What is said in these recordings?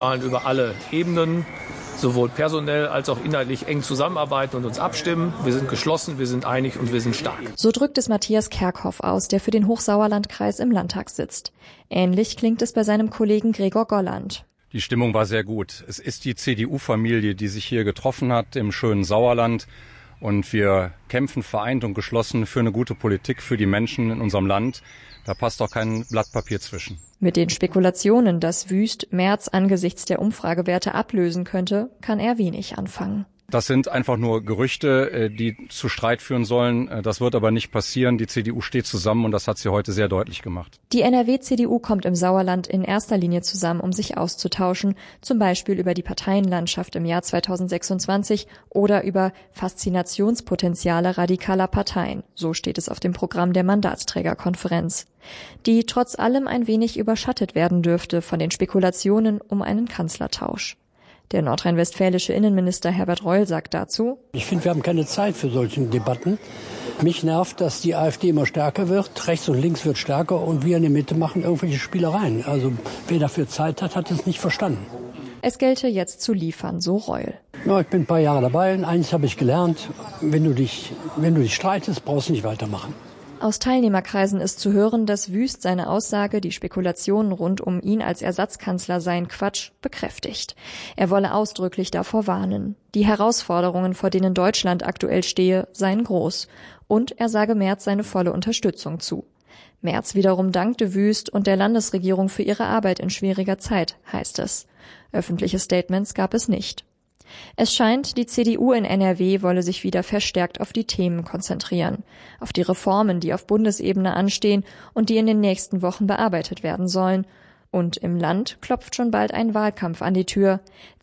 Über alle Ebenen, sowohl personell als auch inhaltlich eng zusammenarbeiten und uns abstimmen. Wir sind geschlossen, wir sind einig und wir sind stark. So drückt es Matthias Kerkhoff aus, der für den Hochsauerlandkreis im Landtag sitzt. Ähnlich klingt es bei seinem Kollegen Gregor Golland. Die Stimmung war sehr gut. Es ist die CDU-Familie, die sich hier getroffen hat im schönen Sauerland. Und wir kämpfen vereint und geschlossen für eine gute Politik für die Menschen in unserem Land. Da passt auch kein Blatt Papier zwischen. Mit den Spekulationen, dass Wüst Merz angesichts der Umfragewerte ablösen könnte, kann er wenig anfangen. Das sind einfach nur Gerüchte, die zu Streit führen sollen. Das wird aber nicht passieren. Die CDU steht zusammen und das hat sie heute sehr deutlich gemacht. Die NRW-CDU kommt im Sauerland in erster Linie zusammen, um sich auszutauschen, zum Beispiel über die Parteienlandschaft im Jahr 2026 oder über Faszinationspotenziale radikaler Parteien. So steht es auf dem Programm der Mandatsträgerkonferenz, die trotz allem ein wenig überschattet werden dürfte von den Spekulationen um einen Kanzlertausch. Der nordrhein-westfälische Innenminister Herbert Reul sagt dazu: Ich finde, wir haben keine Zeit für solche Debatten. Mich nervt, dass die AfD immer stärker wird, rechts und links wird stärker und wir in der Mitte machen irgendwelche Spielereien. Also wer dafür Zeit hat, hat es nicht verstanden. Es gelte jetzt zu liefern, so Reul. Ja, ich bin ein paar Jahre dabei und eines habe ich gelernt: Wenn du dich streitest, brauchst du nicht weitermachen. Aus Teilnehmerkreisen ist zu hören, dass Wüst seine Aussage, die Spekulationen rund um ihn als Ersatzkanzler seien Quatsch, bekräftigt. Er wolle ausdrücklich davor warnen. Die Herausforderungen, vor denen Deutschland aktuell stehe, seien groß. Und er sage Merz seine volle Unterstützung zu. Merz wiederum dankte Wüst und der Landesregierung für ihre Arbeit in schwieriger Zeit, heißt es. Öffentliche Statements gab es nicht. Es scheint, die CDU in NRW wolle sich wieder verstärkt auf die Themen konzentrieren, auf die Reformen, die auf Bundesebene anstehen und die in den nächsten Wochen bearbeitet werden sollen. Und im Land klopft schon bald ein Wahlkampf an die Tür.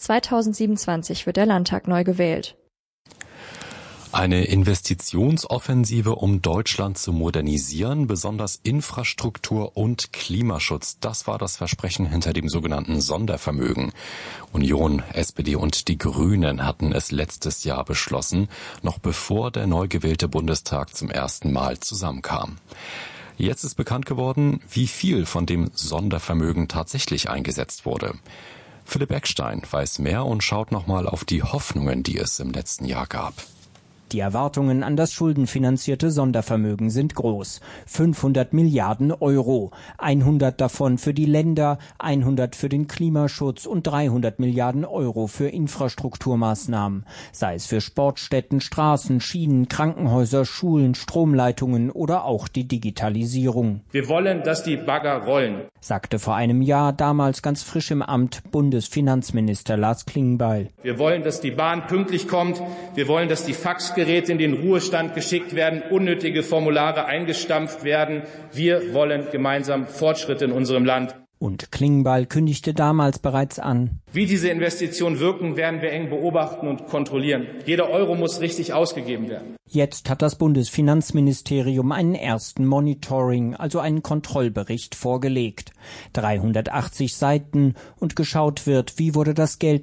2027 wird der Landtag neu gewählt. Eine Investitionsoffensive, um Deutschland zu modernisieren, besonders Infrastruktur und Klimaschutz. Das war das Versprechen hinter dem sogenannten Sondervermögen. Union, SPD und die Grünen hatten es letztes Jahr beschlossen, noch bevor der neu gewählte Bundestag zum ersten Mal zusammenkam. Jetzt ist bekannt geworden, wie viel von dem Sondervermögen tatsächlich eingesetzt wurde. Philipp Eckstein weiß mehr und schaut nochmal auf die Hoffnungen, die es im letzten Jahr gab. Die Erwartungen an das schuldenfinanzierte Sondervermögen sind groß. 500 Milliarden Euro. 100 davon für die Länder, 100 für den Klimaschutz und 300 Milliarden Euro für Infrastrukturmaßnahmen. Sei es für Sportstätten, Straßen, Schienen, Krankenhäuser, Schulen, Stromleitungen oder auch die Digitalisierung. Wir wollen, dass die Bagger rollen, sagte vor einem Jahr, damals ganz frisch im Amt, Bundesfinanzminister Lars Klingbeil. Wir wollen, dass die Bahn pünktlich kommt. Wir wollen, dass die Faxgeräte in den Ruhestand geschickt werden, unnötige Formulare eingestampft werden. Wir wollen gemeinsam Fortschritte in unserem Land. Und Klingbeil kündigte damals bereits an: Wie diese Investitionen wirken, werden wir eng beobachten und kontrollieren. Jeder Euro muss richtig ausgegeben werden. Jetzt hat das Bundesfinanzministerium einen ersten Monitoring, also einen Kontrollbericht vorgelegt. 380 Seiten und geschaut wird, wie wurde das Geld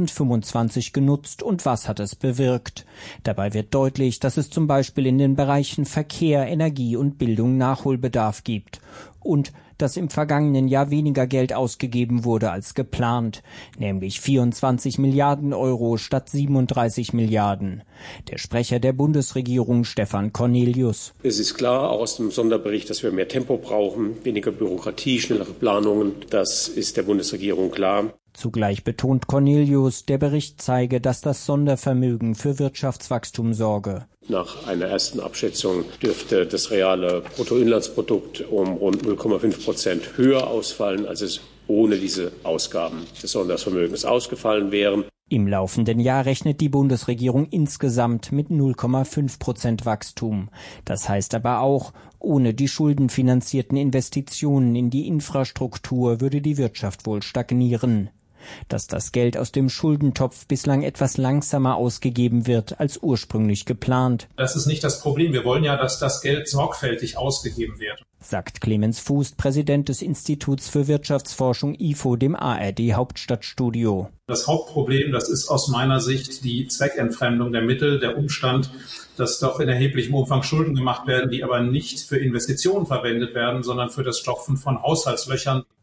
2025 genutzt und was hat es bewirkt. Dabei wird deutlich, dass es zum Beispiel in den Bereichen Verkehr, Energie und Bildung Nachholbedarf gibt. Und dass im vergangenen Jahr weniger Geld ausgegeben wurde als geplant, nämlich 24 Milliarden Euro statt 37 Milliarden. Der Sprecher der Bundesregierung, Stefan Cornelius: Es ist klar, auch aus dem Sonderbericht, dass wir mehr Tempo brauchen, weniger Bürokratie, schnellere Planungen. Das ist der Bundesregierung klar. Zugleich betont Cornelius, der Bericht zeige, dass das Sondervermögen für Wirtschaftswachstum sorge. Nach einer ersten Abschätzung dürfte das reale Bruttoinlandsprodukt um rund 0,5% höher ausfallen, als es ohne diese Ausgaben des Sondervermögens ausgefallen wären. Im laufenden Jahr rechnet die Bundesregierung insgesamt mit 0,5% Wachstum. Das heißt aber auch, ohne die schuldenfinanzierten Investitionen in die Infrastruktur würde die Wirtschaft wohl stagnieren. Dass das Geld aus dem Schuldentopf bislang etwas langsamer ausgegeben wird als ursprünglich geplant. Das ist nicht das Problem. Wir wollen ja, dass das Geld sorgfältig ausgegeben wird, sagt Clemens Fuß, Präsident des Instituts für Wirtschaftsforschung IFO, dem ARD Hauptstadtstudio. Das Hauptproblem, das ist aus meiner Sicht die Zweckentfremdung der Mittel, der Umstand, dass doch in erheblichem Umfang Schulden gemacht werden, die aber nicht für Investitionen verwendet werden, sondern für das Stopfen von Haushaltslöchern.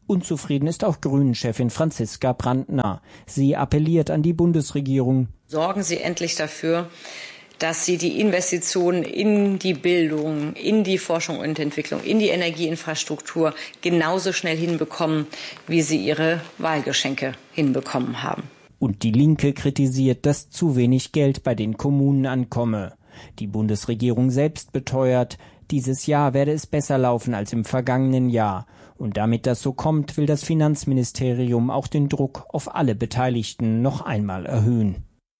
Unzufrieden ist auch Grünen-Chefin Franziska Brandner. Sie appelliert an die Bundesregierung. Sorgen Sie endlich dafür, dass Sie die Investitionen in die Bildung, in die Forschung und Entwicklung, in die Energieinfrastruktur genauso schnell hinbekommen, wie Sie Ihre Wahlgeschenke hinbekommen haben. Und die Linke kritisiert, dass zu wenig Geld bei den Kommunen ankomme. Die Bundesregierung selbst beteuert, dieses Jahr werde es besser laufen als im vergangenen Jahr. Und damit das so kommt, will das Finanzministerium auch den Druck auf alle Beteiligten noch einmal erhöhen.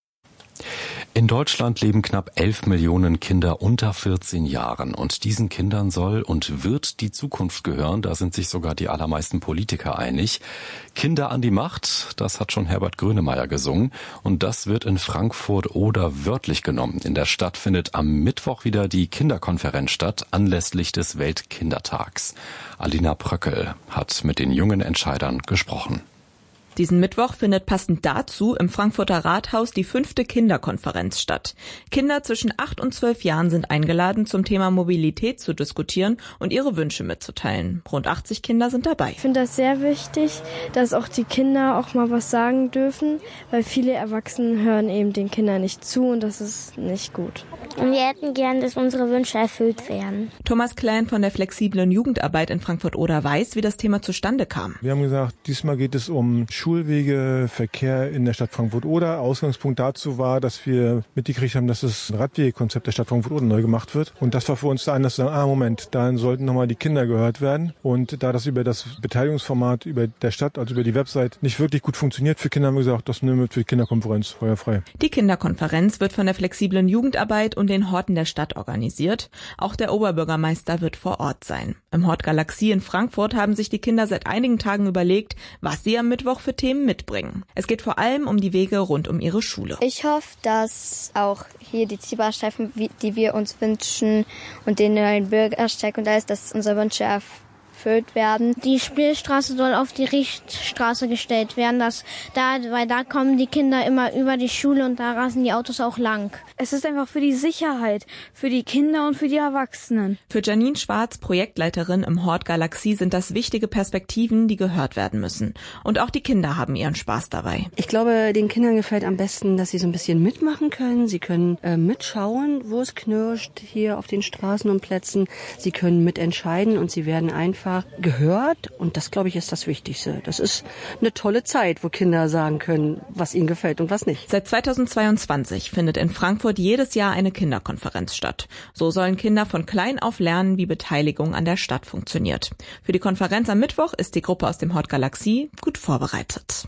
In Deutschland leben knapp 11 Millionen Kinder unter 14 Jahren. Und diesen Kindern soll und wird die Zukunft gehören. Da sind sich sogar die allermeisten Politiker einig. Kinder an die Macht, das hat schon Herbert Grönemeyer gesungen. Und das wird in Frankfurt oder wörtlich genommen. In der Stadt findet am Mittwoch wieder die Kinderkonferenz statt, anlässlich des Weltkindertags. Alina Pröckel hat mit den jungen Entscheidern gesprochen. Diesen Mittwoch findet passend dazu im Frankfurter Rathaus die 5. Kinderkonferenz statt. Kinder zwischen 8 und 12 Jahren sind eingeladen, zum Thema Mobilität zu diskutieren und ihre Wünsche mitzuteilen. Rund 80 Kinder sind dabei. Ich finde das sehr wichtig, dass auch die Kinder auch mal was sagen dürfen, weil viele Erwachsene hören eben den Kindern nicht zu und das ist nicht gut. Und wir hätten gern, dass unsere Wünsche erfüllt werden. Thomas Klein von der flexiblen Jugendarbeit in Frankfurt-Oder weiß, wie das Thema zustande kam. Wir haben gesagt, diesmal geht es um Schulwege, Verkehr in der Stadt Frankfurt-Oder. Ausgangspunkt dazu war, dass wir mitgekriegt haben, dass das Radwegekonzept der Stadt Frankfurt-Oder neu gemacht wird. Und das war für uns der Anlass zu sagen, Moment, dann sollten nochmal die Kinder gehört werden. Und da das über das Beteiligungsformat über der Stadt, also über die Website, nicht wirklich gut funktioniert für Kinder, haben wir gesagt, das nehmen wir für die Kinderkonferenz feuerfrei. Die Kinderkonferenz wird von der flexiblen Jugendarbeit und den Horten der Stadt organisiert. Auch der Oberbürgermeister wird vor Ort sein. Im Hort Galaxie in Frankfurt haben sich die Kinder seit einigen Tagen überlegt, was sie am Mittwoch für Themen mitbringen. Es geht vor allem um die Wege rund um ihre Schule. Ich hoffe, dass auch hier die Zielbahnstreifen, die wir uns wünschen und den neuen Bürgersteig und alles, dass unsere Wünsche erfüllt werden. Die Spielstraße soll auf die Richtstraße gestellt werden, weil da kommen die Kinder immer über die Schule und da rasen die Autos auch lang. Es ist einfach für die Sicherheit, für die Kinder und für die Erwachsenen. Für Janine Schwarz, Projektleiterin im Hort Galaxie, sind das wichtige Perspektiven, die gehört werden müssen. Und auch die Kinder haben ihren Spaß dabei. Ich glaube, den Kindern gefällt am besten, dass sie so ein bisschen mitmachen können. Sie können mitschauen, wo es knirscht, hier auf den Straßen und Plätzen. Sie können mitentscheiden und sie werden einfach gehört. Und das, glaube ich, ist das Wichtigste. Das ist eine tolle Zeit, wo Kinder sagen können, was ihnen gefällt und was nicht. Seit 2022 findet in Frankfurt jedes Jahr eine Kinderkonferenz statt. So sollen Kinder von klein auf lernen, wie Beteiligung an der Stadt funktioniert. Für die Konferenz am Mittwoch ist die Gruppe aus dem Hort Galaxie gut vorbereitet.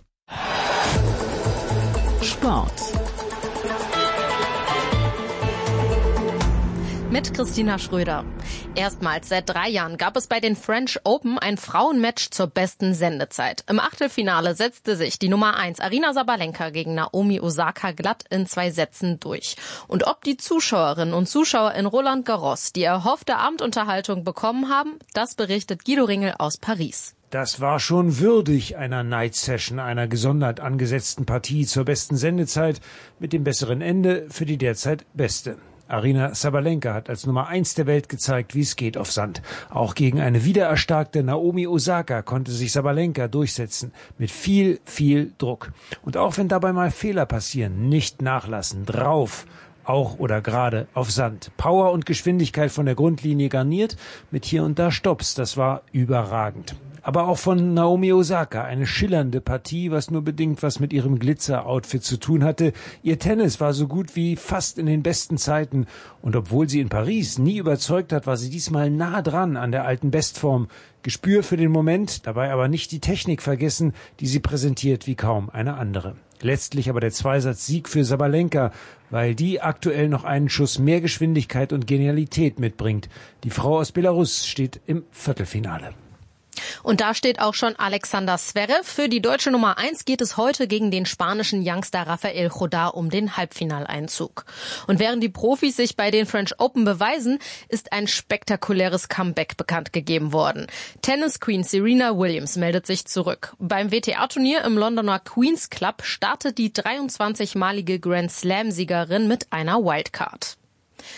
Sport. Mit Christina Schröder. Erstmals seit 3 Jahren gab es bei den French Open ein Frauenmatch zur besten Sendezeit. Im Achtelfinale setzte sich die Nummer 1 Aryna Sabalenka gegen Naomi Osaka glatt in 2 Sätzen durch. Und ob die Zuschauerinnen und Zuschauer in Roland Garros die erhoffte Abendunterhaltung bekommen haben, das berichtet Guido Ringel aus Paris. Das war schon würdig einer Night Session, einer gesondert angesetzten Partie zur besten Sendezeit mit dem besseren Ende für die derzeit beste. Aryna Sabalenka hat als Nummer 1 der Welt gezeigt, wie es geht auf Sand. Auch gegen eine wiedererstarkte Naomi Osaka konnte sich Sabalenka durchsetzen. Mit viel, viel Druck. Und auch wenn dabei mal Fehler passieren, nicht nachlassen. Drauf. Auch oder gerade auf Sand. Power und Geschwindigkeit von der Grundlinie garniert, mit hier und da Stopps. Das war überragend. Aber auch von Naomi Osaka eine schillernde Partie, was nur bedingt was mit ihrem Glitzer-Outfit zu tun hatte. Ihr Tennis war so gut wie fast in den besten Zeiten. Und obwohl sie in Paris nie überzeugt hat, war sie diesmal nah dran an der alten Bestform. Gespür für den Moment, dabei aber nicht die Technik vergessen, die sie präsentiert wie kaum eine andere. Letztlich aber der Zweisatz-Sieg für Sabalenka, weil die aktuell noch einen Schuss mehr Geschwindigkeit und Genialität mitbringt. Die Frau aus Belarus steht im Viertelfinale. Und da steht auch schon Alexander Zverev. Für die deutsche Nummer 1 geht es heute gegen den spanischen Youngster Rafael Jodá um den Halbfinaleinzug. Und während die Profis sich bei den French Open beweisen, ist ein spektakuläres Comeback bekannt gegeben worden. Tennis-Queen Serena Williams meldet sich zurück. Beim WTA-Turnier im Londoner Queen's Club startet die 23-malige Grand Slam-Siegerin mit einer Wildcard.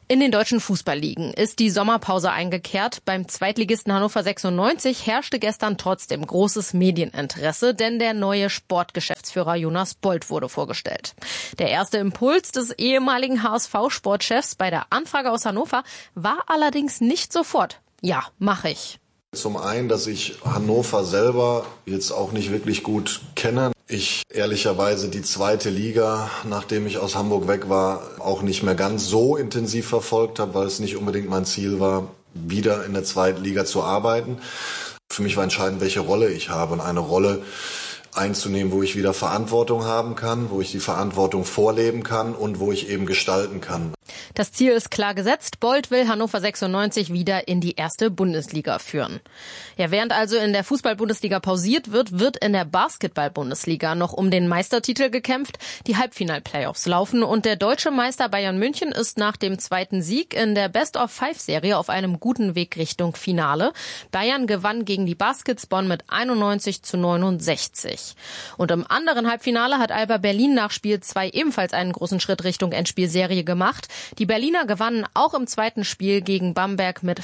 In den deutschen Fußballligen ist die Sommerpause eingekehrt. Beim Zweitligisten Hannover 96 herrschte gestern trotzdem großes Medieninteresse, denn der neue Sportgeschäftsführer Jonas Bold wurde vorgestellt. Der erste Impuls des ehemaligen HSV-Sportchefs bei der Anfrage aus Hannover war allerdings nicht sofort: Ja, mache ich. Zum einen, dass ich Hannover selber jetzt auch nicht wirklich gut kenne. Ich ehrlicherweise die zweite Liga, nachdem ich aus Hamburg weg war, auch nicht mehr ganz so intensiv verfolgt habe, weil es nicht unbedingt mein Ziel war, wieder in der zweiten Liga zu arbeiten. Für mich war entscheidend, welche Rolle ich habe, und eine Rolle einzunehmen, wo ich wieder Verantwortung haben kann, wo ich die Verantwortung vorleben kann und wo ich eben gestalten kann. Das Ziel ist klar gesetzt. Bold will Hannover 96 wieder in die erste Bundesliga führen. Ja, während also in der Fußball-Bundesliga pausiert wird in der Basketball-Bundesliga noch um den Meistertitel gekämpft. Die Halbfinal-Playoffs laufen und der deutsche Meister Bayern München ist nach dem zweiten Sieg in der Best-of-5-Serie auf einem guten Weg Richtung Finale. Bayern gewann gegen die Baskets Bonn mit 91-69. Und im anderen Halbfinale hat Alba Berlin nach Spiel 2 ebenfalls einen großen Schritt Richtung Endspielserie gemacht. Die Berliner gewannen auch im zweiten Spiel gegen Bamberg mit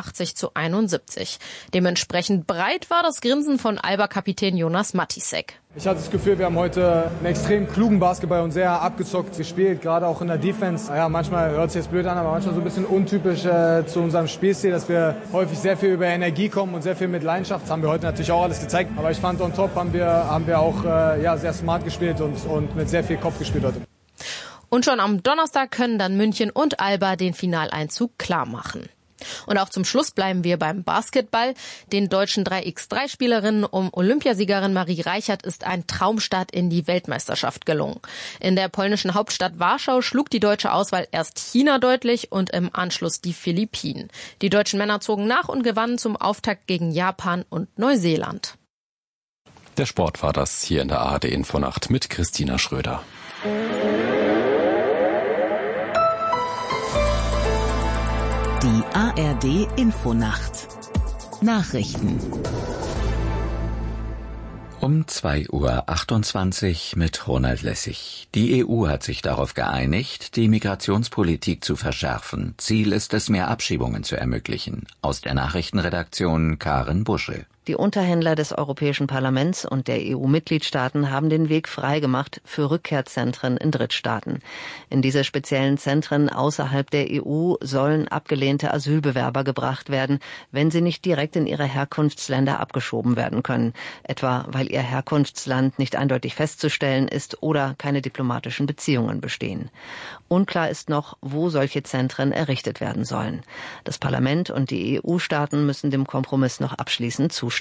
85-71. Dementsprechend breit war das Grinsen von Alba-Kapitän Jonas Matisek. Ich hatte das Gefühl, wir haben heute einen extrem klugen Basketball und sehr abgezockt gespielt, gerade auch in der Defense. Ja, manchmal hört es jetzt blöd an, aber manchmal so ein bisschen untypisch zu unserem Spielstil, dass wir häufig sehr viel über Energie kommen und sehr viel mit Leidenschaft. Das haben wir heute natürlich auch alles gezeigt. Aber ich fand, on top haben wir auch sehr smart gespielt und mit sehr viel Kopf gespielt heute. Und schon am Donnerstag können dann München und Alba den Finaleinzug klar machen. Und auch zum Schluss bleiben wir beim Basketball. Den deutschen 3x3-Spielerinnen um Olympiasiegerin Marie Reichert ist ein Traumstart in die Weltmeisterschaft gelungen. In der polnischen Hauptstadt Warschau schlug die deutsche Auswahl erst China deutlich und im Anschluss die Philippinen. Die deutschen Männer zogen nach und gewannen zum Auftakt gegen Japan und Neuseeland. Der Sport war das hier in der ARD Infonacht mit Christina Schröder. Die ARD Infonacht. Nachrichten. Um 2:28 Uhr mit Ronald Lessig. Die EU hat sich darauf geeinigt, die Migrationspolitik zu verschärfen. Ziel ist es, mehr Abschiebungen zu ermöglichen. Aus der Nachrichtenredaktion Karen Busche. Die Unterhändler des Europäischen Parlaments und der EU-Mitgliedstaaten haben den Weg freigemacht für Rückkehrzentren in Drittstaaten. In diese speziellen Zentren außerhalb der EU sollen abgelehnte Asylbewerber gebracht werden, wenn sie nicht direkt in ihre Herkunftsländer abgeschoben werden können, etwa weil ihr Herkunftsland nicht eindeutig festzustellen ist oder keine diplomatischen Beziehungen bestehen. Unklar ist noch, wo solche Zentren errichtet werden sollen. Das Parlament und die EU-Staaten müssen dem Kompromiss noch abschließend zustimmen.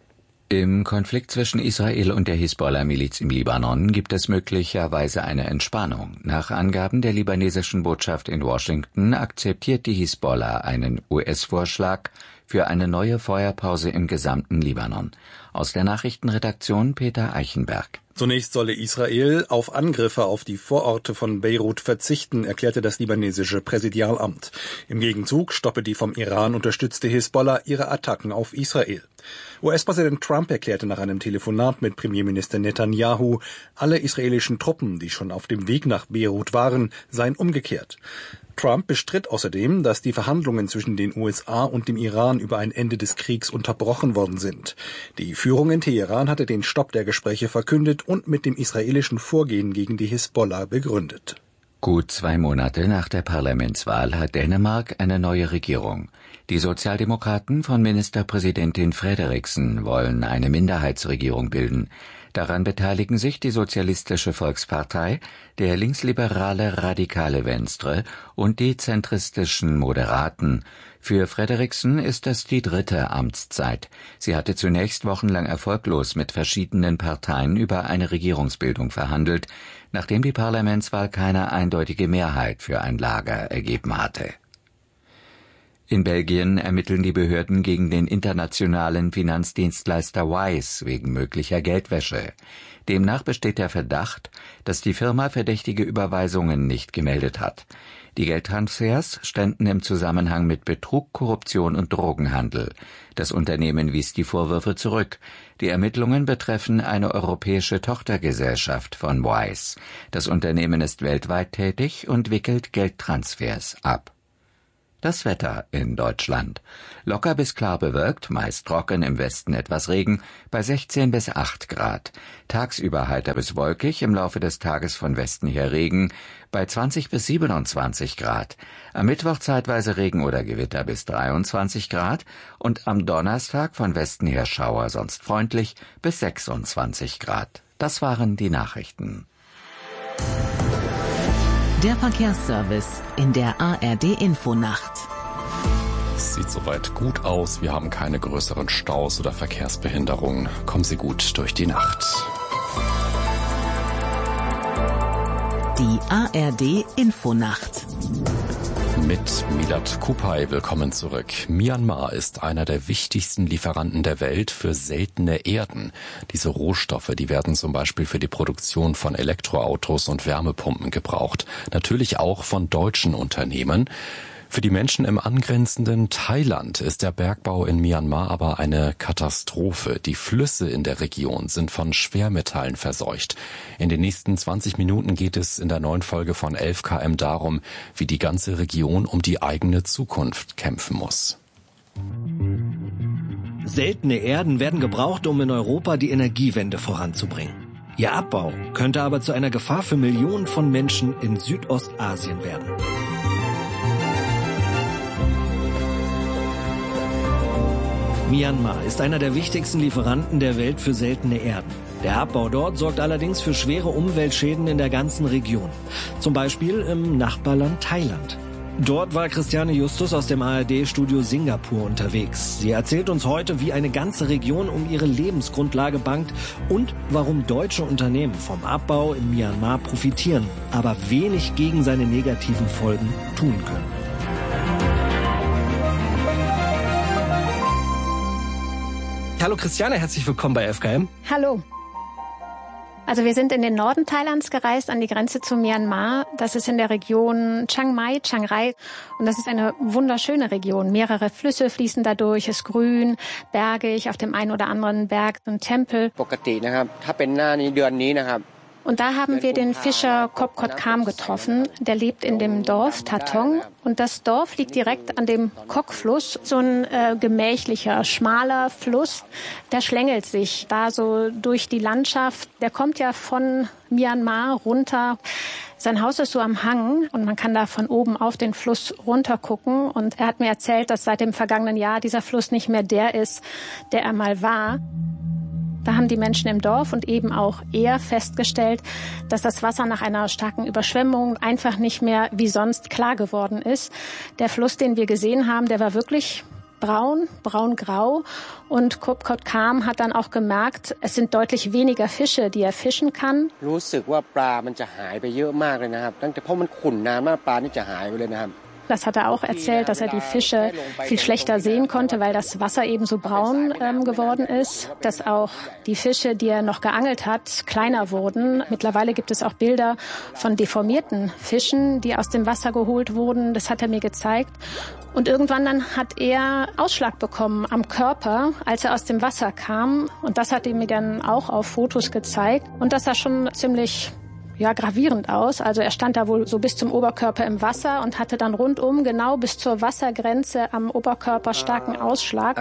Im Konflikt zwischen Israel und der Hisbollah-Miliz im Libanon gibt es möglicherweise eine Entspannung. Nach Angaben der libanesischen Botschaft in Washington akzeptiert die Hisbollah einen US-Vorschlag für eine neue Feuerpause im gesamten Libanon. Aus der Nachrichtenredaktion Peter Eichenberg. Zunächst solle Israel auf Angriffe auf die Vororte von Beirut verzichten, erklärte das libanesische Präsidialamt. Im Gegenzug stoppe die vom Iran unterstützte Hisbollah ihre Attacken auf Israel. US-Präsident Trump erklärte nach einem Telefonat mit Premierminister Netanyahu, alle israelischen Truppen, die schon auf dem Weg nach Beirut waren, seien umgekehrt. Trump bestritt außerdem, dass die Verhandlungen zwischen den USA und dem Iran über ein Ende des Kriegs unterbrochen worden sind. Die Führung in Teheran hatte den Stopp der Gespräche verkündet und mit dem israelischen Vorgehen gegen die Hisbollah begründet. Gut 2 Monate nach der Parlamentswahl hat Dänemark eine neue Regierung. Die Sozialdemokraten von Ministerpräsidentin Frederiksen wollen eine Minderheitsregierung bilden. Daran beteiligen sich die Sozialistische Volkspartei, der linksliberale Radikale Venstre und die zentristischen Moderaten. Für Frederiksen ist das die 3. Amtszeit. Sie hatte zunächst wochenlang erfolglos mit verschiedenen Parteien über eine Regierungsbildung verhandelt, nachdem die Parlamentswahl keine eindeutige Mehrheit für ein Lager ergeben hatte. In Belgien ermitteln die Behörden gegen den internationalen Finanzdienstleister Wise wegen möglicher Geldwäsche. Demnach besteht der Verdacht, dass die Firma verdächtige Überweisungen nicht gemeldet hat. Die Geldtransfers ständen im Zusammenhang mit Betrug, Korruption und Drogenhandel. Das Unternehmen wies die Vorwürfe zurück. Die Ermittlungen betreffen eine europäische Tochtergesellschaft von Wise. Das Unternehmen ist weltweit tätig und wickelt Geldtransfers ab. Das Wetter in Deutschland. Locker bis klar bewölkt, meist trocken, im Westen etwas Regen, bei 16 bis 8 Grad. Tagsüber heiter bis wolkig, im Laufe des Tages von Westen her Regen, bei 20 bis 27 Grad. Am Mittwoch zeitweise Regen oder Gewitter bis 23 Grad und am Donnerstag von Westen her Schauer, sonst freundlich, bis 26 Grad. Das waren die Nachrichten. Der Verkehrsservice in der ARD-Infonacht. Es sieht soweit gut aus. Wir haben keine größeren Staus oder Verkehrsbehinderungen. Kommen Sie gut durch die Nacht. Die ARD-Infonacht. Mit Milad Kupay, willkommen zurück. Myanmar ist einer der wichtigsten Lieferanten der Welt für seltene Erden. Diese Rohstoffe, die werden zum Beispiel für die Produktion von Elektroautos und Wärmepumpen gebraucht. Natürlich auch von deutschen Unternehmen. Für die Menschen im angrenzenden Thailand ist der Bergbau in Myanmar aber eine Katastrophe. Die Flüsse in der Region sind von Schwermetallen verseucht. In den nächsten 20 Minuten geht es in der neuen Folge von 11 km darum, wie die ganze Region um die eigene Zukunft kämpfen muss. Seltene Erden werden gebraucht, um in Europa die Energiewende voranzubringen. Ihr Abbau könnte aber zu einer Gefahr für Millionen von Menschen in Südostasien werden. Myanmar ist einer der wichtigsten Lieferanten der Welt für seltene Erden. Der Abbau dort sorgt allerdings für schwere Umweltschäden in der ganzen Region. Zum Beispiel im Nachbarland Thailand. Dort war Christiane Justus aus dem ARD-Studio Singapur unterwegs. Sie erzählt uns heute, wie eine ganze Region um ihre Lebensgrundlage bangt und warum deutsche Unternehmen vom Abbau in Myanmar profitieren, aber wenig gegen seine negativen Folgen tun können. Hallo Christiane, herzlich willkommen bei FKM. Hallo. Also wir sind in den Norden Thailands gereist, an die Grenze zu Myanmar. Das ist in der Region Chiang Mai, Chiang Rai. Und das ist eine wunderschöne Region. Mehrere Flüsse fließen dadurch, es ist grün, bergig, auf dem einen oder anderen Berg ein Tempel. Und da haben wir den Fischer Kopkot Kam getroffen. Der lebt in dem Dorf Tatong. Und das Dorf liegt direkt an dem Kok-Fluss. So ein gemächlicher, schmaler Fluss. Der schlängelt sich da so durch die Landschaft. Der kommt ja von Myanmar runter. Sein Haus ist so am Hang und man kann da von oben auf den Fluss runter gucken. Und er hat mir erzählt, dass seit dem vergangenen Jahr dieser Fluss nicht mehr der ist, der er mal war. Da haben die Menschen im Dorf und eben auch er festgestellt, dass das Wasser nach einer starken Überschwemmung einfach nicht mehr wie sonst klar geworden ist. Der Fluss, den wir gesehen haben, der war wirklich braun-grau. Und Kopkot Kam hat dann auch gemerkt, es sind deutlich weniger Fische, die er fischen kann. Das hat er auch erzählt, dass er die Fische viel schlechter sehen konnte, weil das Wasser eben so braun geworden ist. Dass auch die Fische, die er noch geangelt hat, kleiner wurden. Mittlerweile gibt es auch Bilder von deformierten Fischen, die aus dem Wasser geholt wurden. Das hat er mir gezeigt. Und irgendwann dann hat er Ausschlag bekommen am Körper, als er aus dem Wasser kam. Und das hat er mir dann auch auf Fotos gezeigt. Und das sah schon ziemlich gravierend aus. Also er stand da wohl so bis zum Oberkörper im Wasser und hatte dann rundum genau bis zur Wassergrenze am Oberkörper starken Ausschlag.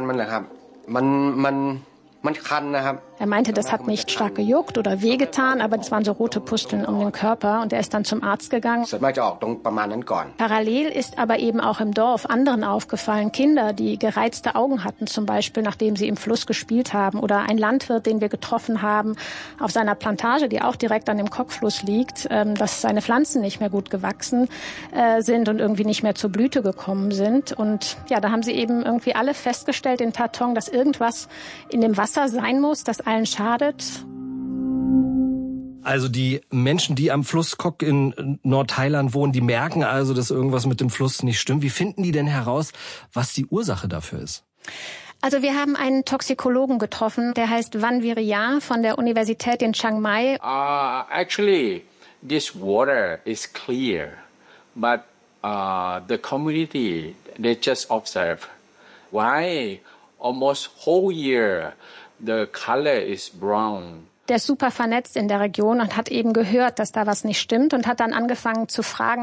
Er meinte, das hat nicht stark gejuckt oder wehgetan, aber das waren so rote Pusteln um den Körper und er ist dann zum Arzt gegangen. Parallel ist aber eben auch im Dorf anderen aufgefallen, Kinder, die gereizte Augen hatten zum Beispiel, nachdem sie im Fluss gespielt haben, oder ein Landwirt, den wir getroffen haben auf seiner Plantage, die auch direkt an dem Kok-Fluss liegt, dass seine Pflanzen nicht mehr gut gewachsen sind und irgendwie nicht mehr zur Blüte gekommen sind. Und ja, da haben sie eben irgendwie alle festgestellt in Tatong, dass irgendwas in dem Wasser sein muss, das allen schadet. Also die Menschen, die am Fluss Kok in Nordthailand wohnen, die merken also, dass irgendwas mit dem Fluss nicht stimmt. Wie finden die denn heraus, was die Ursache dafür ist? Also wir haben einen Toxikologen getroffen, der heißt Van Viriya von der Universität in Chiang Mai. Actually, this water is clear, but the community, they just observe. Why almost whole year the color is brown. Der ist super vernetzt in der Region und hat eben gehört, dass da was nicht stimmt und hat dann angefangen zu fragen,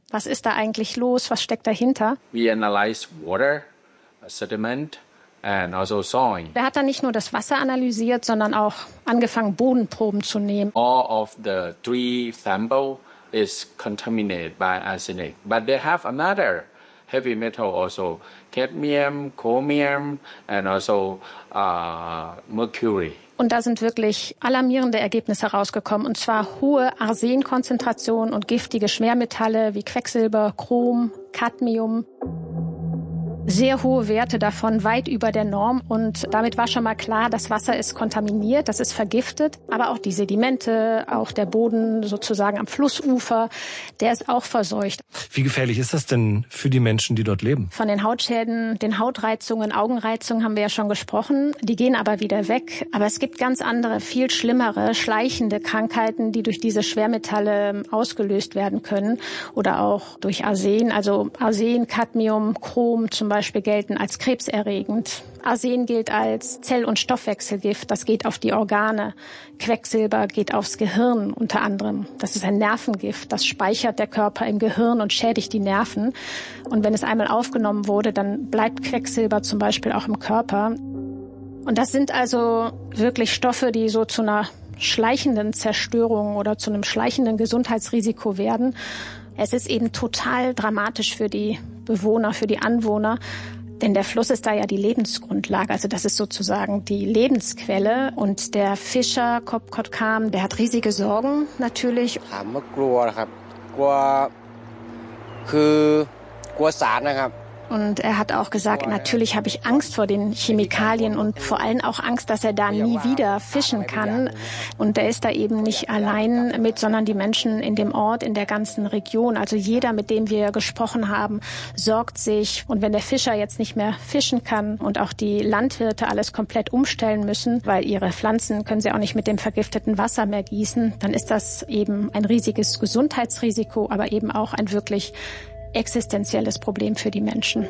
Was ist da eigentlich los? Was steckt dahinter? We analyze water, sediment and also soil. Er hat dann nicht nur das Wasser analysiert, sondern auch angefangen, Bodenproben zu nehmen. All of the 3 samples is contaminated by arsenic, but they have another heavy metal also, cadmium, chromium and also mercury. Und da sind wirklich alarmierende Ergebnisse rausgekommen. Und zwar hohe Arsenkonzentrationen und giftige Schwermetalle wie Quecksilber, Chrom, Cadmium. Sehr hohe Werte davon, weit über der Norm. Und damit war schon mal klar, das Wasser ist kontaminiert, das ist vergiftet. Aber auch die Sedimente, auch der Boden sozusagen am Flussufer, der ist auch verseucht. Wie gefährlich ist das denn für die Menschen, die dort leben? Von den Hautschäden, den Hautreizungen, Augenreizungen haben wir ja schon gesprochen. Die gehen aber wieder weg. Aber es gibt ganz andere, viel schlimmere, schleichende Krankheiten, die durch diese Schwermetalle ausgelöst werden können. Oder auch durch Arsen. Also Arsen, Cadmium, Chrom zum Beispiel gelten als krebserregend. Arsen gilt als Zell- und Stoffwechselgift. Das geht auf die Organe. Quecksilber geht aufs Gehirn unter anderem. Das ist ein Nervengift. Das speichert der Körper im Gehirn und schädigt die Nerven. Und wenn es einmal aufgenommen wurde, dann bleibt Quecksilber zum Beispiel auch im Körper. Und das sind also wirklich Stoffe, die so zu einer schleichenden Zerstörung oder zu einem schleichenden Gesundheitsrisiko werden. Es ist eben total dramatisch für die Bewohner, für die Anwohner, denn der Fluss ist da ja die Lebensgrundlage, also das ist sozusagen die Lebensquelle. Und der Fischer Kopkot Kam, der hat riesige Sorgen natürlich. Und er hat auch gesagt, natürlich habe ich Angst vor den Chemikalien und vor allem auch Angst, dass er da nie wieder fischen kann. Und er ist da eben nicht allein mit, sondern die Menschen in dem Ort, in der ganzen Region. Also jeder, mit dem wir gesprochen haben, sorgt sich. Und wenn der Fischer jetzt nicht mehr fischen kann und auch die Landwirte alles komplett umstellen müssen, weil ihre Pflanzen können sie auch nicht mit dem vergifteten Wasser mehr gießen, dann ist das eben ein riesiges Gesundheitsrisiko, aber eben auch ein wirklich existenzielles Problem für die Menschen.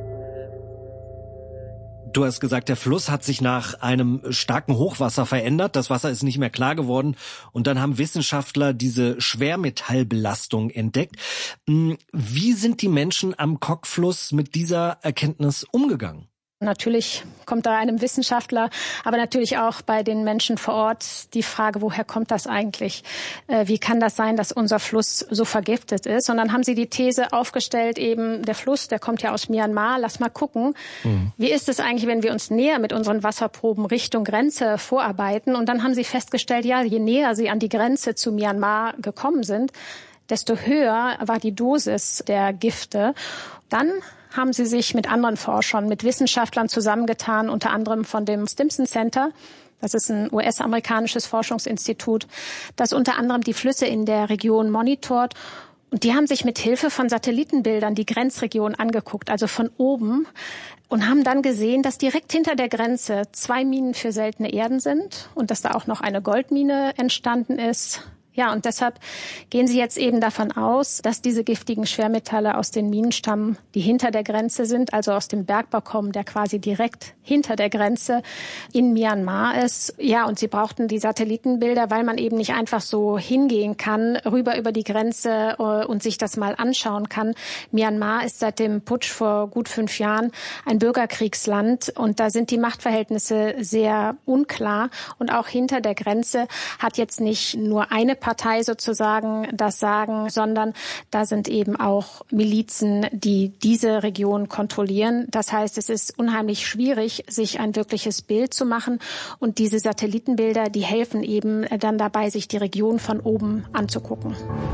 Du hast gesagt, der Fluss hat sich nach einem starken Hochwasser verändert. Das Wasser ist nicht mehr klar geworden. Und dann haben Wissenschaftler diese Schwermetallbelastung entdeckt. Wie sind die Menschen am Kok-Fluss mit dieser Erkenntnis umgegangen? Natürlich kommt da einem Wissenschaftler, aber natürlich auch bei den Menschen vor Ort die Frage, woher kommt das eigentlich? Wie kann das sein, dass unser Fluss so vergiftet ist? Und dann haben sie die These aufgestellt, eben der Fluss, der kommt ja aus Myanmar, lass mal gucken. Wie ist es eigentlich, wenn wir uns näher mit unseren Wasserproben Richtung Grenze vorarbeiten? Und dann haben sie festgestellt, ja, je näher sie an die Grenze zu Myanmar gekommen sind, desto höher war die Dosis der Gifte. Dann haben sie sich mit anderen Forschern, mit Wissenschaftlern zusammengetan, unter anderem von dem Stimson Center. Das ist ein US-amerikanisches Forschungsinstitut, das unter anderem die Flüsse in der Region monitort. Und die haben sich mit Hilfe von Satellitenbildern die Grenzregion angeguckt, also von oben, und haben dann gesehen, dass direkt hinter der Grenze 2 Minen für seltene Erden sind und dass da auch noch eine Goldmine entstanden ist. Ja, und deshalb gehen sie jetzt eben davon aus, dass diese giftigen Schwermetalle aus den Minen stammen, die hinter der Grenze sind, also aus dem Bergbau kommen, der quasi direkt hinter der Grenze in Myanmar ist. Ja, und sie brauchten die Satellitenbilder, weil man eben nicht einfach so hingehen kann, rüber über die Grenze und sich das mal anschauen kann. Myanmar ist seit dem Putsch vor gut 5 Jahren ein Bürgerkriegsland und da sind die Machtverhältnisse sehr unklar. Und auch hinter der Grenze hat jetzt nicht nur eine Partei sozusagen das Sagen, sondern da sind eben auch Milizen, die diese Region kontrollieren. Das heißt, es ist unheimlich schwierig, sich ein wirkliches Bild zu machen. Und diese Satellitenbilder, die helfen eben dann dabei, sich die Region von oben anzugucken.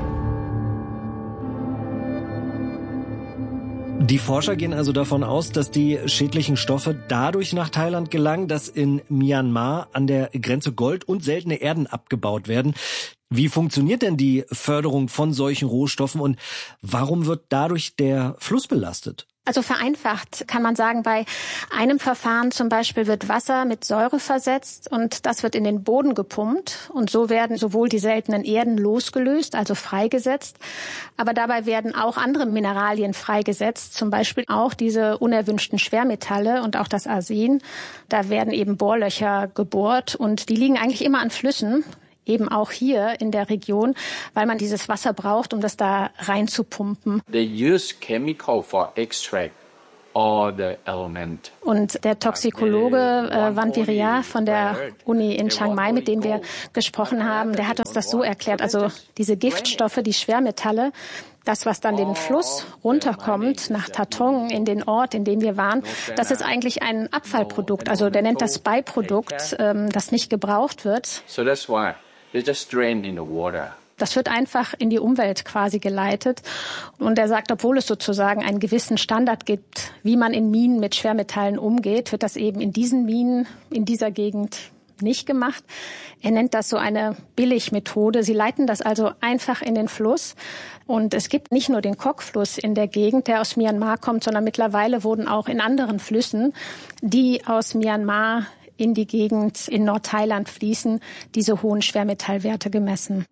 Die Forscher gehen also davon aus, dass die schädlichen Stoffe dadurch nach Thailand gelangen, dass in Myanmar an der Grenze Gold und seltene Erden abgebaut werden. Wie funktioniert denn die Förderung von solchen Rohstoffen und warum wird dadurch der Fluss belastet? Also vereinfacht kann man sagen, bei einem Verfahren zum Beispiel wird Wasser mit Säure versetzt und das wird in den Boden gepumpt und so werden sowohl die seltenen Erden losgelöst, also freigesetzt, aber dabei werden auch andere Mineralien freigesetzt, zum Beispiel auch diese unerwünschten Schwermetalle und auch das Arsen. Da werden eben Bohrlöcher gebohrt und die liegen eigentlich immer an Flüssen. eben auch hier in der Region, weil man dieses Wasser braucht, um das da reinzupumpen. They use chemical for extract all the element. Und der Toxikologe Vanviria von der Uni in Chiang Mai, mit dem wir gesprochen haben, der hat uns das so erklärt. Also diese Giftstoffe, die Schwermetalle, das, was dann den Fluss runterkommt nach Tathong, in den Ort, in dem wir waren, das ist eigentlich ein Abfallprodukt. Also der nennt das Beiprodukt, das nicht gebraucht wird. So that's why they just drain in the water. Das wird einfach in die Umwelt quasi geleitet. Und er sagt, obwohl es sozusagen einen gewissen Standard gibt, wie man in Minen mit Schwermetallen umgeht, wird das eben in diesen Minen, in dieser Gegend nicht gemacht. Er nennt das so eine Billigmethode. Sie leiten das also einfach in den Fluss. Und es gibt nicht nur den Kok-Fluss in der Gegend, der aus Myanmar kommt, sondern mittlerweile wurden auch in anderen Flüssen, die aus Myanmar in die Gegend in Nordthailand fließen, diese hohen Schwermetallwerte gemessen.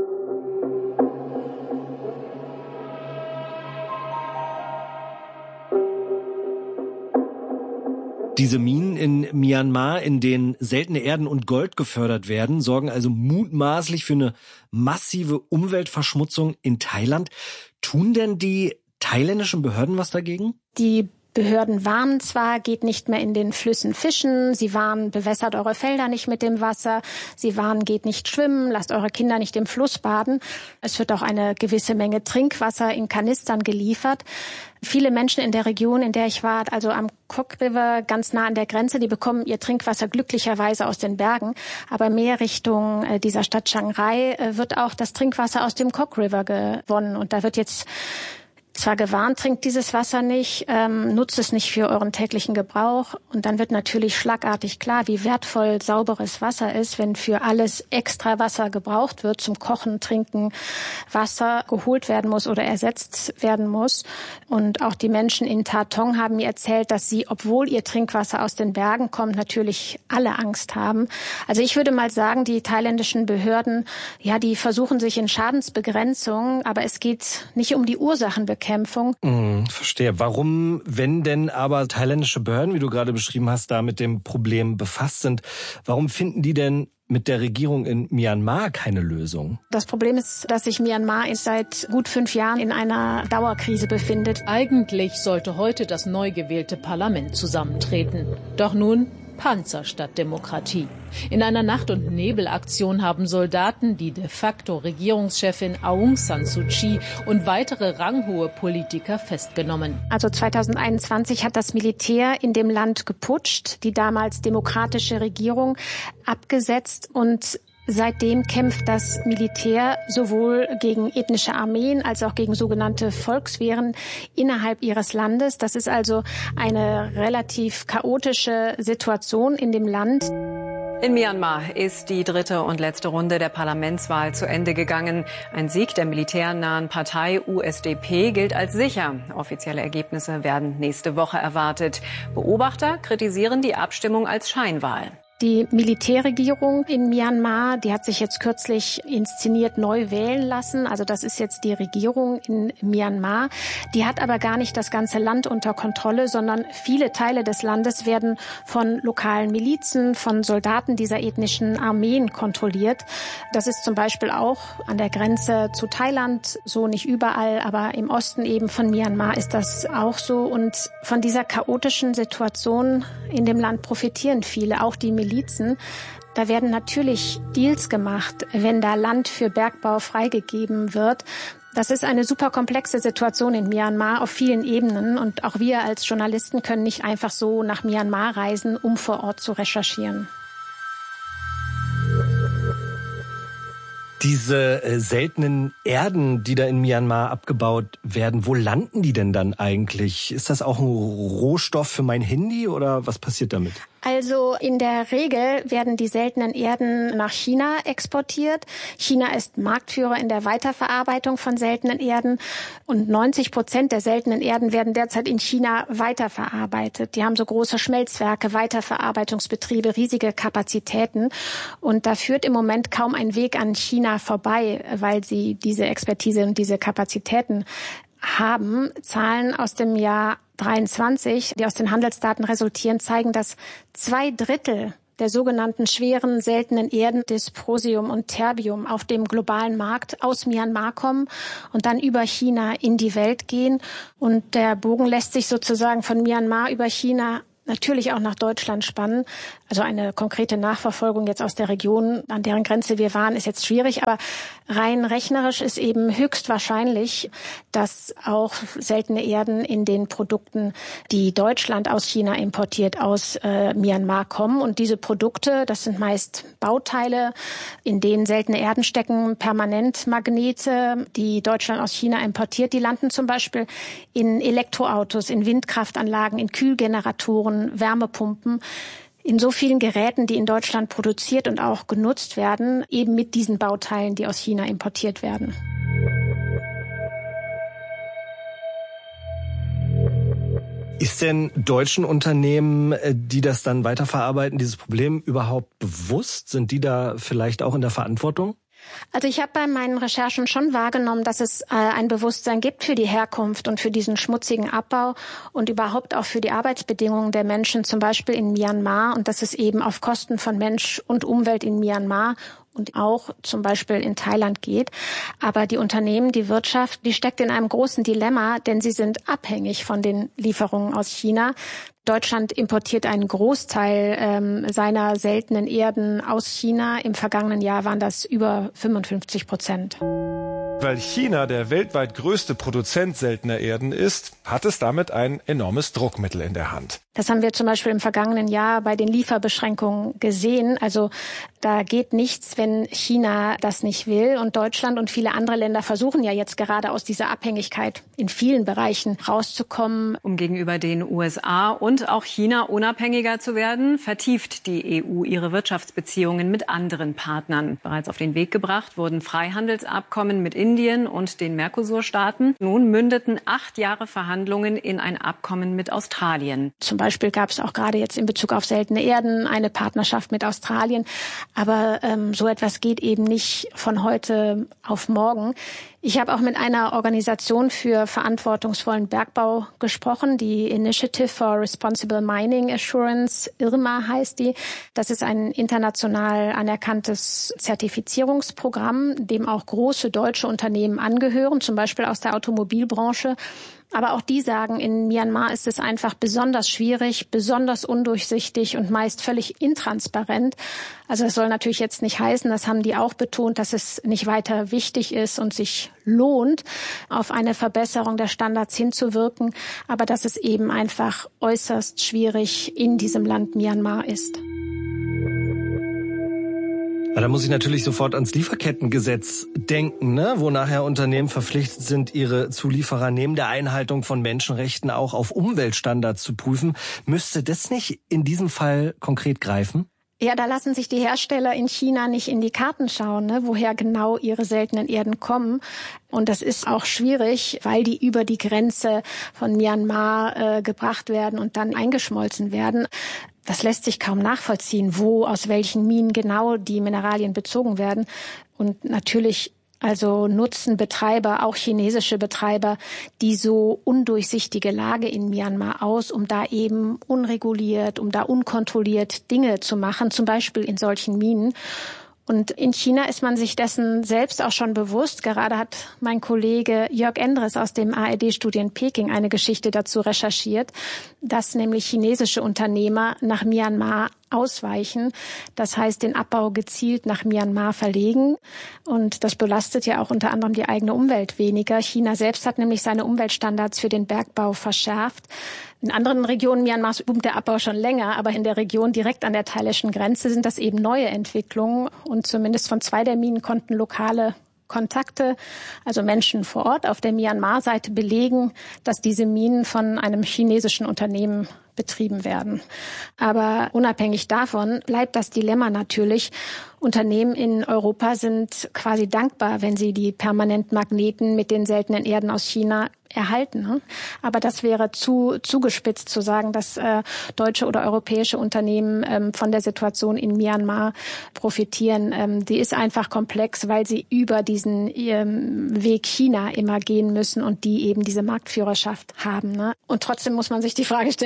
Diese Minen in Myanmar, in denen seltene Erden und Gold gefördert werden, sorgen also mutmaßlich für eine massive Umweltverschmutzung in Thailand. Tun denn die thailändischen Behörden was dagegen? Die Behörden warnen zwar, geht nicht mehr in den Flüssen fischen, sie warnen, bewässert eure Felder nicht mit dem Wasser, sie warnen, geht nicht schwimmen, lasst eure Kinder nicht im Fluss baden. Es wird auch eine gewisse Menge Trinkwasser in Kanistern geliefert. Viele Menschen in der Region, in der ich war, also am Kok River, ganz nah an der Grenze, die bekommen ihr Trinkwasser glücklicherweise aus den Bergen. Aber mehr Richtung dieser Stadt Chiang Rai wird auch das Trinkwasser aus dem Kok River gewonnen. Und da wird jetzt zwar gewarnt, trinkt dieses Wasser nicht, nutzt es nicht für euren täglichen Gebrauch. Und dann wird natürlich schlagartig klar, wie wertvoll sauberes Wasser ist, wenn für alles extra Wasser gebraucht wird, zum Kochen, Trinken, Wasser geholt werden muss oder ersetzt werden muss. Und auch die Menschen in Tathong haben mir erzählt, dass sie, obwohl ihr Trinkwasser aus den Bergen kommt, natürlich alle Angst haben. Also ich würde mal sagen, die thailändischen Behörden, ja, die versuchen sich in Schadensbegrenzung, aber es geht nicht um die Ursachenbekämpfung. Verstehe. Warum, wenn denn aber thailändische Behörden, wie du gerade beschrieben hast, da mit dem Problem befasst sind, warum finden die denn mit der Regierung in Myanmar keine Lösung? Das Problem ist, dass sich Myanmar seit gut 5 Jahren in einer Dauerkrise befindet. Eigentlich sollte heute das neu gewählte Parlament zusammentreten. Doch nun Panzer statt Demokratie. In einer Nacht- und Nebelaktion haben Soldaten die de facto Regierungschefin Aung San Suu Kyi und weitere ranghohe Politiker festgenommen. Also 2021 hat das Militär in dem Land geputscht, die damals demokratische Regierung abgesetzt und seitdem kämpft das Militär sowohl gegen ethnische Armeen als auch gegen sogenannte Volkswehren innerhalb ihres Landes. Das ist also eine relativ chaotische Situation in dem Land. In Myanmar ist die 3. und letzte Runde der Parlamentswahl zu Ende gegangen. Ein Sieg der militärnahen Partei USDP gilt als sicher. Offizielle Ergebnisse werden nächste Woche erwartet. Beobachter kritisieren die Abstimmung als Scheinwahl. Die Militärregierung in Myanmar, die hat sich jetzt kürzlich inszeniert neu wählen lassen. Also das ist jetzt die Regierung in Myanmar. Die hat aber gar nicht das ganze Land unter Kontrolle, sondern viele Teile des Landes werden von lokalen Milizen, von Soldaten dieser ethnischen Armeen kontrolliert. Das ist zum Beispiel auch an der Grenze zu Thailand so, nicht überall, aber im Osten eben von Myanmar ist das auch so. Und von dieser chaotischen Situation in dem Land profitieren viele, auch die Milizen. Da werden natürlich Deals gemacht, wenn da Land für Bergbau freigegeben wird. Das ist eine super komplexe Situation in Myanmar auf vielen Ebenen. Und auch wir als Journalisten können nicht einfach so nach Myanmar reisen, um vor Ort zu recherchieren. Diese seltenen Erden, die da in Myanmar abgebaut werden, wo landen die denn dann eigentlich? Ist das auch ein Rohstoff für mein Handy oder was passiert damit? Also in der Regel werden die seltenen Erden nach China exportiert. China ist Marktführer in der Weiterverarbeitung von seltenen Erden und 90% der seltenen Erden werden derzeit in China weiterverarbeitet. Die haben so große Schmelzwerke, Weiterverarbeitungsbetriebe, riesige Kapazitäten und da führt im Moment kaum ein Weg an China vorbei, weil sie diese Expertise und diese Kapazitäten haben. Zahlen aus dem Jahr 23, die aus den Handelsdaten resultieren, zeigen, dass 2/3 der sogenannten schweren, seltenen Erden Dysprosium und Terbium auf dem globalen Markt aus Myanmar kommen und dann über China in die Welt gehen. Und der Bogen lässt sich sozusagen von Myanmar über China natürlich auch nach Deutschland spannen. Also eine konkrete Nachverfolgung jetzt aus der Region, an deren Grenze wir waren, ist jetzt schwierig. Aber rein rechnerisch ist eben höchstwahrscheinlich, dass auch seltene Erden in den Produkten, die Deutschland aus China importiert, aus Myanmar kommen. Und diese Produkte, das sind meist Bauteile, in denen seltene Erden stecken, Permanentmagnete, die Deutschland aus China importiert. Die landen zum Beispiel in Elektroautos, in Windkraftanlagen, in Kühlgeneratoren, Wärmepumpen, in so vielen Geräten, die in Deutschland produziert und auch genutzt werden, eben mit diesen Bauteilen, die aus China importiert werden. Ist denn deutschen Unternehmen, die das dann weiterverarbeiten, dieses Problem überhaupt bewusst? Sind die da vielleicht auch in der Verantwortung? Also ich habe bei meinen Recherchen schon wahrgenommen, dass es ein Bewusstsein gibt für die Herkunft und für diesen schmutzigen Abbau und überhaupt auch für die Arbeitsbedingungen der Menschen, zum Beispiel in Myanmar, und dass es eben auf Kosten von Mensch und Umwelt in Myanmar und auch zum Beispiel in Thailand geht. Aber die Unternehmen, die Wirtschaft, die steckt in einem großen Dilemma, denn sie sind abhängig von den Lieferungen aus China. Deutschland importiert einen Großteil seiner seltenen Erden aus China. Im vergangenen Jahr waren das über 55%. Weil China der weltweit größte Produzent seltener Erden ist, hat es damit ein enormes Druckmittel in der Hand. Das haben wir zum Beispiel im vergangenen Jahr bei den Lieferbeschränkungen gesehen. Also da geht nichts, wenn China das nicht will. Und Deutschland und viele andere Länder versuchen ja jetzt gerade aus dieser Abhängigkeit in vielen Bereichen rauszukommen. Um gegenüber den USA und auch China unabhängiger zu werden, vertieft die EU ihre Wirtschaftsbeziehungen mit anderen Partnern. Bereits auf den Weg gebracht wurden Freihandelsabkommen mit Indien und den Mercosur-Staaten. Nun mündeten 8 Jahre Verhandlungen in ein Abkommen mit Australien. Zum Beispiel gab es auch gerade jetzt in Bezug auf seltene Erden eine Partnerschaft mit Australien. Aber so etwas geht eben nicht von heute auf morgen. Ich habe auch mit einer Organisation für verantwortungsvollen Bergbau gesprochen, die Initiative for Responsible Mining Assurance, IRMA heißt die. Das ist ein international anerkanntes Zertifizierungsprogramm, dem auch große deutsche Unternehmen angehören, zum Beispiel aus der Automobilbranche. Aber auch die sagen, in Myanmar ist es einfach besonders schwierig, besonders undurchsichtig und meist völlig intransparent. Also das soll natürlich jetzt nicht heißen, das haben die auch betont, dass es nicht weiter wichtig ist und sich lohnt, auf eine Verbesserung der Standards hinzuwirken, aber dass es eben einfach äußerst schwierig in diesem Land Myanmar ist. Da muss ich natürlich sofort ans Lieferkettengesetz denken, ne? Wo nachher Unternehmen verpflichtet sind, ihre Zulieferer neben der Einhaltung von Menschenrechten auch auf Umweltstandards zu prüfen. Müsste das nicht in diesem Fall konkret greifen? Ja, da lassen sich die Hersteller in China nicht in die Karten schauen, ne, woher genau ihre seltenen Erden kommen. Und das ist auch schwierig, weil die über die Grenze von Myanmar gebracht werden und dann eingeschmolzen werden. Das lässt sich kaum nachvollziehen, wo, aus welchen Minen genau die Mineralien bezogen werden. Und natürlich also nutzen Betreiber, auch chinesische Betreiber, die so undurchsichtige Lage in Myanmar aus, um da eben unreguliert, um da unkontrolliert Dinge zu machen, zum Beispiel in solchen Minen. Und in China ist man sich dessen selbst auch schon bewusst. Gerade hat mein Kollege Jörg Endres aus dem ARD-Studio in Peking eine Geschichte dazu recherchiert, dass nämlich chinesische Unternehmer nach Myanmar ausweichen. Das heißt, den Abbau gezielt nach Myanmar verlegen. Und das belastet ja auch unter anderem die eigene Umwelt weniger. China selbst hat nämlich seine Umweltstandards für den Bergbau verschärft. In anderen Regionen Myanmars boomt der Abbau schon länger, aber in der Region direkt an der thailändischen Grenze sind das eben neue Entwicklungen. Und zumindest von 2 der Minen konnten lokale Kontakte, also Menschen vor Ort auf der Myanmar-Seite belegen, dass diese Minen von einem chinesischen Unternehmen betrieben werden. Aber unabhängig davon bleibt das Dilemma natürlich. Unternehmen in Europa sind quasi dankbar, wenn sie die Permanentmagneten mit den seltenen Erden aus China erhalten. Aber das wäre zugespitzt zu sagen, dass deutsche oder europäische Unternehmen von der Situation in Myanmar profitieren. Die ist einfach komplex, weil sie über diesen Weg China immer gehen müssen und die eben diese Marktführerschaft haben. Und trotzdem muss man sich die Frage stellen, was sie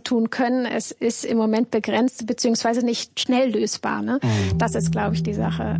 tun können. Es ist im Moment begrenzt beziehungsweise nicht schnell lösbar. Ne? Das ist, glaube ich, die Sache.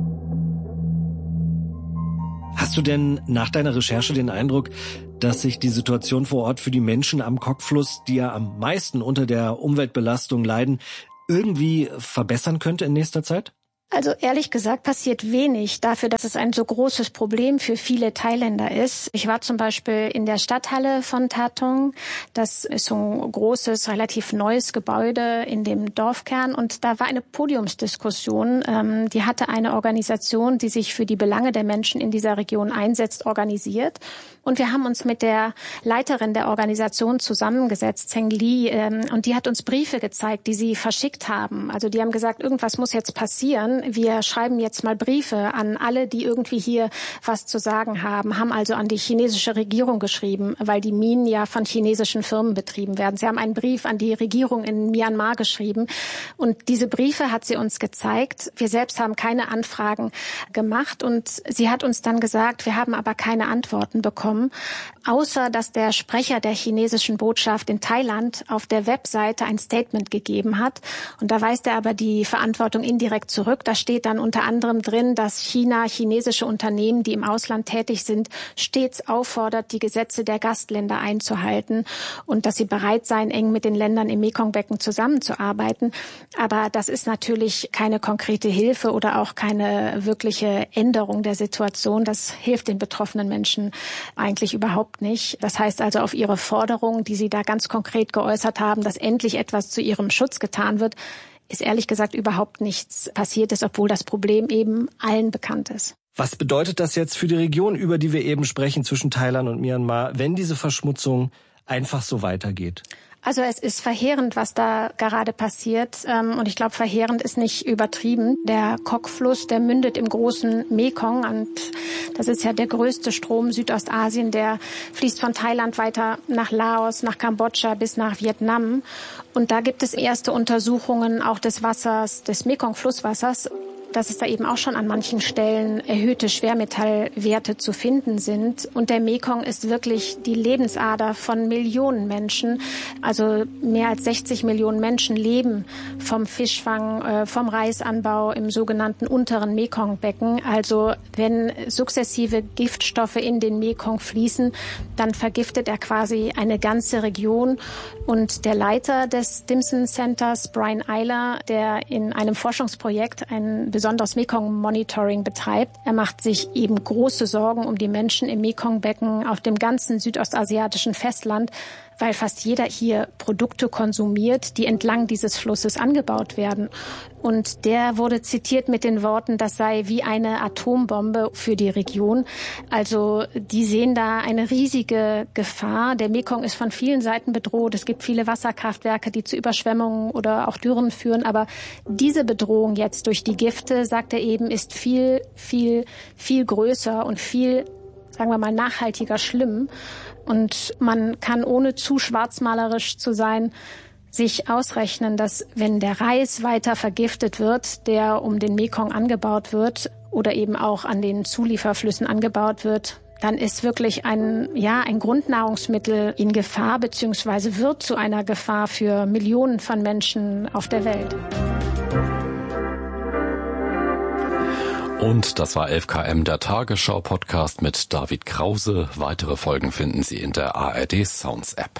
Hast du denn nach deiner Recherche den Eindruck, dass sich die Situation vor Ort für die Menschen am Kok-Fluss, die ja am meisten unter der Umweltbelastung leiden, irgendwie verbessern könnte in nächster Zeit? Also ehrlich gesagt passiert wenig dafür, dass es ein so großes Problem für viele Thailänder ist. Ich war zum Beispiel in der Stadthalle von Thathong. Das ist so ein großes, relativ neues Gebäude in dem Dorfkern. Und da war eine Podiumsdiskussion. Die hatte eine Organisation, die sich für die Belange der Menschen in dieser Region einsetzt, organisiert. Und wir haben uns mit der Leiterin der Organisation zusammengesetzt, Zheng Li, und die hat uns Briefe gezeigt, die sie verschickt haben. Also die haben gesagt, irgendwas muss jetzt passieren. Wir schreiben jetzt mal Briefe an alle, die irgendwie hier was zu sagen haben, haben also an die chinesische Regierung geschrieben, weil die Minen ja von chinesischen Firmen betrieben werden. Sie haben einen Brief an die Regierung in Myanmar geschrieben und diese Briefe hat sie uns gezeigt. Wir selbst haben keine Anfragen gemacht und sie hat uns dann gesagt, wir haben aber keine Antworten bekommen, außer dass der Sprecher der chinesischen Botschaft in Thailand auf der Webseite ein Statement gegeben hat und da weist er aber die Verantwortung indirekt zurück. Da steht dann unter anderem drin, dass China chinesische Unternehmen, die im Ausland tätig sind, stets auffordert, die Gesetze der Gastländer einzuhalten und dass sie bereit seien, eng mit den Ländern im Mekongbecken zusammenzuarbeiten. Aber das ist natürlich keine konkrete Hilfe oder auch keine wirkliche Änderung der Situation. Das hilft den betroffenen Menschen eigentlich überhaupt nicht. Das heißt also, auf ihre Forderung, die sie da ganz konkret geäußert haben, dass endlich etwas zu ihrem Schutz getan wird, ist ehrlich gesagt überhaupt nichts passiert ist, obwohl das Problem eben allen bekannt ist. Was bedeutet das jetzt für die Region, über die wir eben sprechen, zwischen Thailand und Myanmar, wenn diese Verschmutzung einfach so weitergeht? Also es ist verheerend, was da gerade passiert. Und ich glaube, verheerend ist nicht übertrieben. Der Kok-Fluss, der mündet im großen Mekong. Und das ist ja der größte Strom Südostasien. Der fließt von Thailand weiter nach Laos, nach Kambodscha bis nach Vietnam. Und da gibt es erste Untersuchungen auch des Wassers, des Mekong-Flusswassers, dass es da eben auch schon an manchen Stellen erhöhte Schwermetallwerte zu finden sind. Und der Mekong ist wirklich die Lebensader von Millionen Menschen. Also mehr als 60 Millionen Menschen leben vom Fischfang, vom Reisanbau im sogenannten unteren Mekongbecken. Also wenn sukzessive Giftstoffe in den Mekong fließen, dann vergiftet er quasi eine ganze Region. Und der Leiter des Stimson Centers, Brian Eiler, der in einem Forschungsprojekt ein besonderes Mekong-Monitoring betreibt. Er macht sich eben große Sorgen um die Menschen im Mekongbecken auf dem ganzen südostasiatischen Festland, weil fast jeder hier Produkte konsumiert, die entlang dieses Flusses angebaut werden. Und der wurde zitiert mit den Worten, das sei wie eine Atombombe für die Region. Also die sehen da eine riesige Gefahr. Der Mekong ist von vielen Seiten bedroht. Es gibt viele Wasserkraftwerke, die zu Überschwemmungen oder auch Dürren führen. Aber diese Bedrohung jetzt durch die Gifte, sagt er eben, ist viel, viel, viel größer und viel, sagen wir mal, nachhaltiger schlimm. Und man kann, ohne zu schwarzmalerisch zu sein, sich ausrechnen, dass wenn der Reis weiter vergiftet wird, der um den Mekong angebaut wird oder eben auch an den Zulieferflüssen angebaut wird, dann ist wirklich ein Grundnahrungsmittel in Gefahr bzw. wird zu einer Gefahr für Millionen von Menschen auf der Welt. Und das war 11KM, der Tagesschau-Podcast mit David Krause. Weitere Folgen finden Sie in der ARD Sounds App.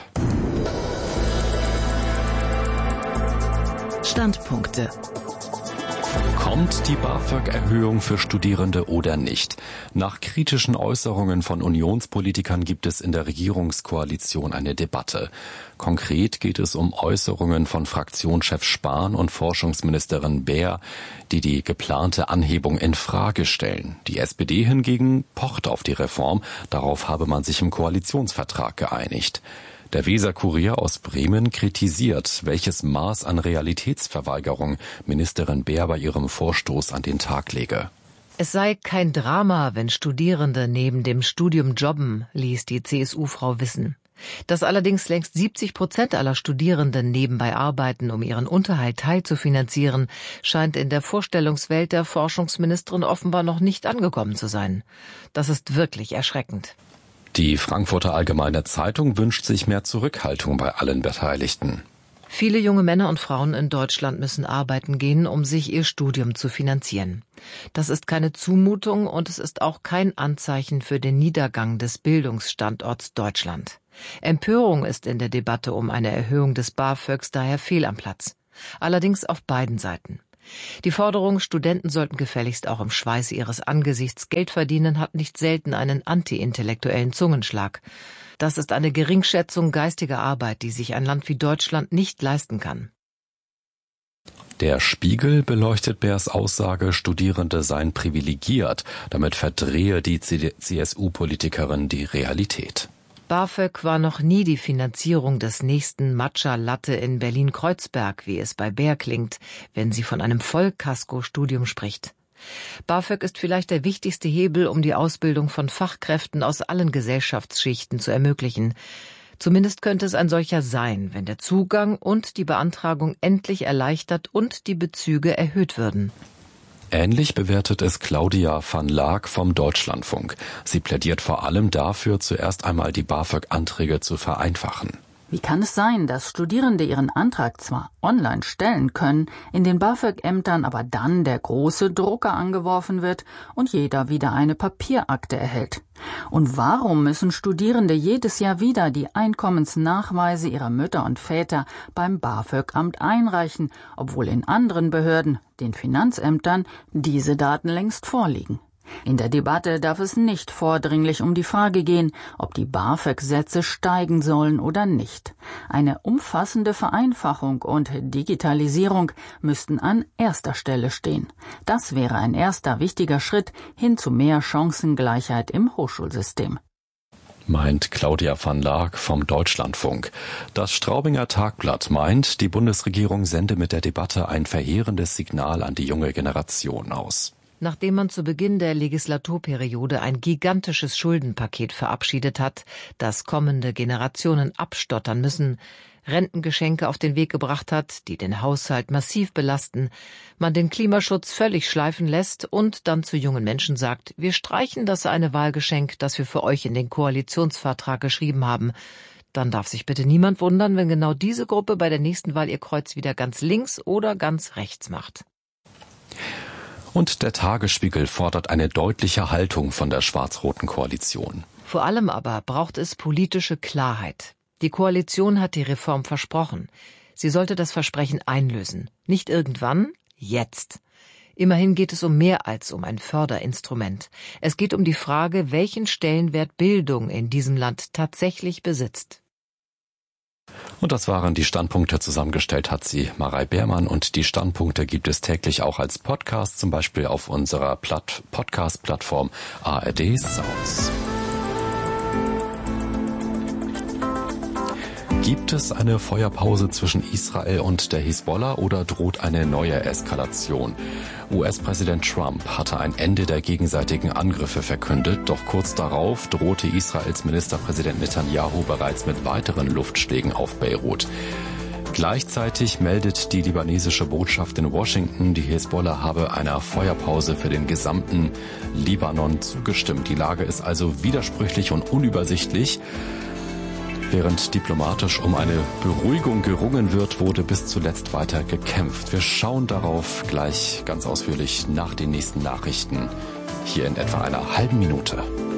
Standpunkte. Kommt die BAföG-Erhöhung für Studierende oder nicht? Nach kritischen Äußerungen von Unionspolitikern gibt es in der Regierungskoalition eine Debatte. Konkret geht es um Äußerungen von Fraktionschef Spahn und Forschungsministerin Baer, die die geplante Anhebung in Frage stellen. Die SPD hingegen pocht auf die Reform. Darauf habe man sich im Koalitionsvertrag geeinigt. Der Weser-Kurier aus Bremen kritisiert, welches Maß an Realitätsverweigerung Ministerin Baer bei ihrem Vorstoß an den Tag lege. Es sei kein Drama, wenn Studierende neben dem Studium jobben, ließ die CSU-Frau wissen. Dass allerdings längst 70% aller Studierenden nebenbei arbeiten, um ihren Unterhalt teilzufinanzieren, scheint in der Vorstellungswelt der Forschungsministerin offenbar noch nicht angekommen zu sein. Das ist wirklich erschreckend. Die Frankfurter Allgemeine Zeitung wünscht sich mehr Zurückhaltung bei allen Beteiligten. Viele junge Männer und Frauen in Deutschland müssen arbeiten gehen, um sich ihr Studium zu finanzieren. Das ist keine Zumutung und es ist auch kein Anzeichen für den Niedergang des Bildungsstandorts Deutschland. Empörung ist in der Debatte um eine Erhöhung des BAföGs daher fehl am Platz. Allerdings auf beiden Seiten. Die Forderung, Studenten sollten gefälligst auch im Schweiße ihres Angesichts Geld verdienen, hat nicht selten einen anti-intellektuellen Zungenschlag. Das ist eine Geringschätzung geistiger Arbeit, die sich ein Land wie Deutschland nicht leisten kann. Der Spiegel beleuchtet Beers Aussage, Studierende seien privilegiert. Damit verdrehe die CSU-Politikerin die Realität. BAföG war noch nie die Finanzierung des nächsten Matcha-Latte in Berlin-Kreuzberg, wie es bei Beer klingt, wenn sie von einem Vollkasko-Studium spricht. BAföG ist vielleicht der wichtigste Hebel, um die Ausbildung von Fachkräften aus allen Gesellschaftsschichten zu ermöglichen. Zumindest könnte es ein solcher sein, wenn der Zugang und die Beantragung endlich erleichtert und die Bezüge erhöht würden. Ähnlich bewertet es Claudia van Laak vom Deutschlandfunk. Sie plädiert vor allem dafür, zuerst einmal die BAföG-Anträge zu vereinfachen. Wie kann es sein, dass Studierende ihren Antrag zwar online stellen können, in den BAföG-Ämtern aber dann der große Drucker angeworfen wird und jeder wieder eine Papierakte erhält? Und warum müssen Studierende jedes Jahr wieder die Einkommensnachweise ihrer Mütter und Väter beim BAföG-Amt einreichen, obwohl in anderen Behörden, den Finanzämtern, diese Daten längst vorliegen? In der Debatte darf es nicht vordringlich um die Frage gehen, ob die BAföG-Sätze steigen sollen oder nicht. Eine umfassende Vereinfachung und Digitalisierung müssten an erster Stelle stehen. Das wäre ein erster wichtiger Schritt hin zu mehr Chancengleichheit im Hochschulsystem. Meint Claudia van Laak vom Deutschlandfunk. Das Straubinger Tagblatt meint, die Bundesregierung sende mit der Debatte ein verheerendes Signal an die junge Generation aus. Nachdem man zu Beginn der Legislaturperiode ein gigantisches Schuldenpaket verabschiedet hat, das kommende Generationen abstottern müssen, Rentengeschenke auf den Weg gebracht hat, die den Haushalt massiv belasten, man den Klimaschutz völlig schleifen lässt und dann zu jungen Menschen sagt, wir streichen das eine Wahlgeschenk, das wir für euch in den Koalitionsvertrag geschrieben haben, dann darf sich bitte niemand wundern, wenn genau diese Gruppe bei der nächsten Wahl ihr Kreuz wieder ganz links oder ganz rechts macht. Und der Tagesspiegel fordert eine deutliche Haltung von der schwarz-roten Koalition. Vor allem aber braucht es politische Klarheit. Die Koalition hat die Reform versprochen. Sie sollte das Versprechen einlösen. Nicht irgendwann, jetzt. Immerhin geht es um mehr als um ein Förderinstrument. Es geht um die Frage, welchen Stellenwert Bildung in diesem Land tatsächlich besitzt. Und das waren die Standpunkte. Zusammengestellt hat sie Marei Beermann und die Standpunkte gibt es täglich auch als Podcast, zum Beispiel auf unserer Podcast-Plattform ARD Sounds. Gibt es eine Feuerpause zwischen Israel und der Hisbollah oder droht eine neue Eskalation? US-Präsident Trump hatte ein Ende der gegenseitigen Angriffe verkündet, doch kurz darauf drohte Israels Ministerpräsident Netanyahu bereits mit weiteren Luftschlägen auf Beirut. Gleichzeitig meldet die libanesische Botschaft in Washington, die Hisbollah habe einer Feuerpause für den gesamten Libanon zugestimmt. Die Lage ist also widersprüchlich und unübersichtlich. Während diplomatisch um eine Beruhigung gerungen wird, wurde bis zuletzt weiter gekämpft. Wir schauen darauf gleich ganz ausführlich nach den nächsten Nachrichten, hier in etwa einer halben Minute.